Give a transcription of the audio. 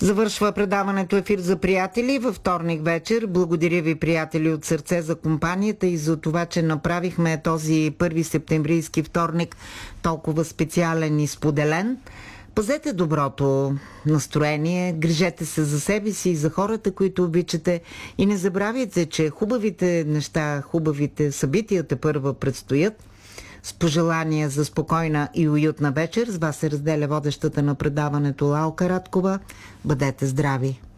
Завършва предаването Ефир за приятели във вторник вечер. Благодаря ви, приятели, от сърце за компанията и за това, че направихме този 1 септемврийски вторник толкова специален и споделен. Пазете доброто настроение, грижете се за себе си и за хората, които обичате, и не забравяйте, че хубавите неща, хубавите събитията първа предстоят. С пожелания за спокойна и уютна вечер с вас се разделя водещата на предаването Лалка Радкова. Бъдете здрави!